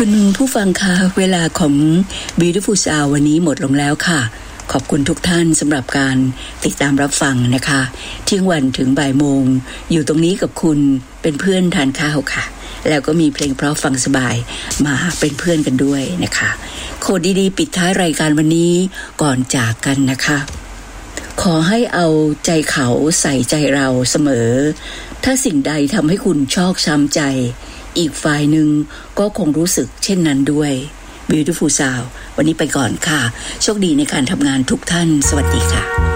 คุณผู้ฟังคะเวลาของ Beautiful Sound วันนี้หมดลงแล้วค่ะขอบคุณทุกท่านสำหรับการติดตามรับฟังนะคะเที่ยงวันถึงบ่ายโมงอยู่ตรงนี้กับคุณเป็นเพื่อนทานข้าวค่ะแล้วก็มีเพลงเพราะฟังสบายมาเป็นเพื่อนกันด้วยนะคะโคดดีๆปิดท้ายรายการวันนี้ก่อนจากกันนะคะขอให้เอาใจเขาใส่ใจเราเสมอถ้าสิ่งใดทำให้คุณชอกช้ำใจอีกฝ่ายหนึ่งก็คงรู้สึกเช่นนั้นด้วย Beautiful Sound วันนี้ไปก่อนค่ะโชคดีในการทำงานทุกท่านสวัสดีค่ะ